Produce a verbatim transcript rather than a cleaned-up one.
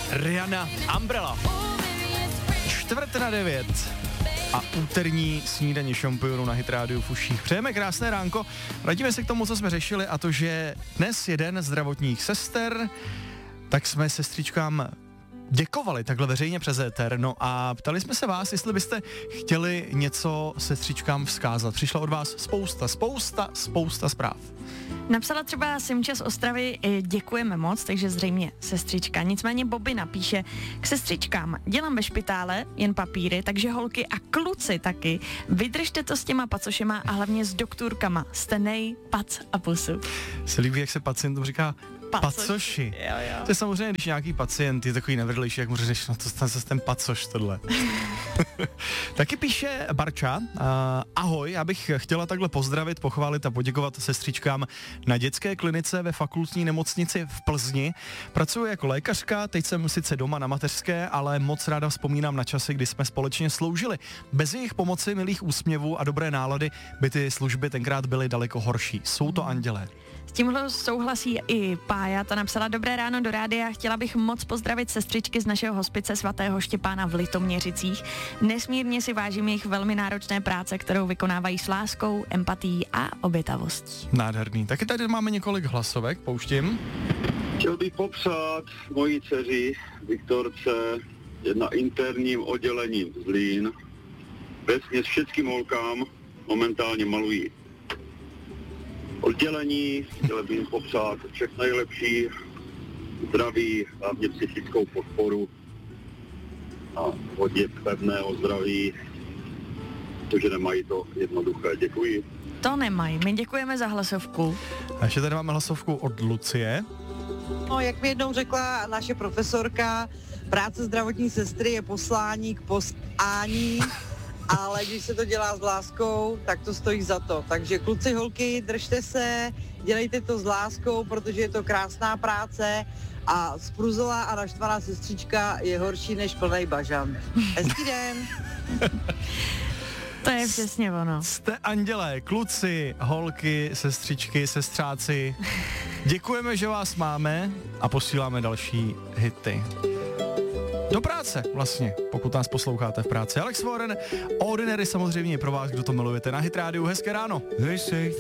Rihanna, Umbrella. Čtvrt na devět a úterní snídaně šampionů na Hit Rádiu v uších. Přejeme krásné ránko, radíme se k tomu, co jsme řešili, a to, že dnes je den zdravotních sester, tak jsme sestřičkám děkovali takhle veřejně přes éter, no a ptali jsme se vás, jestli byste chtěli něco sestřičkám vzkázat. Přišlo od vás spousta, spousta, spousta zpráv. Napsala třeba Simča z Ostravy, děkujeme moc, takže zřejmě sestřička. Nicméně Bobby napíše, k sestřičkám, dělám ve špitále, jen papíry, takže holky a kluci taky, vydržte to s těma pacošema a hlavně s doktorkama. Jste nej, pac a pusu. Se líbí, jak se pacientům říká Pacoši. pacoši. Jo, jo. To je samozřejmě, když nějaký pacient je takový nevrlejší, jak mu řekneš, no to je zase ten pacoš tohle. Taky píše Barča, uh, ahoj, já bych chtěla takhle pozdravit, pochválit a poděkovat sestřičkám na dětské klinice ve fakultní nemocnici v Plzni. Pracuji jako lékařka, teď jsem sice doma na mateřské, ale moc ráda vzpomínám na časy, kdy jsme společně sloužili. Bez jejich pomoci, milých úsměvů a dobré nálady by ty služby tenkrát byly daleko horší. Jsou to andělé. S tímhle souhlasí i Pája, ta napsala dobré ráno do rádia, chtěla bych moc pozdravit sestřičky z našeho hospice svatého Štěpána v Litoměřicích. Nesmírně si vážím jejich velmi náročné práce, kterou vykonávají s láskou, empatií a obětavostí. Nádherný. Taky tady máme několik hlasovek, pouštím. Chtěl bych popřát mojí dceři Viktorce na interním oddělení Zlín. Vesměs všetkým holkám momentálně malují oddělení, chtěl bych jim popřát všechno nejlepší, zdraví, hlavně psychickou podporu a hodně pevného zdraví, protože nemají to jednoduché. Děkuji. To nemají, my děkujeme za hlasovku. A ještě tady máme hlasovku od Lucie. No, jak mi jednou řekla naše profesorka, práce zdravotní sestry je poslání k poslání, ale když se to dělá s láskou, tak to stojí za to. Takže kluci, holky, držte se, dělejte to s láskou, protože je to krásná práce a spruzlá a naštvaná sestřička je horší než plnej bažant. Hezký den. To je přesně ono. Jste andělé, kluci, holky, sestřičky, sestřáci. Děkujeme, že vás máme a posíláme další hity. Do práce vlastně, pokud nás posloucháte v práci. Alex Warren, Ordinary samozřejmě pro vás, kdo to milujete na Hit Rádiu. Hezké ráno.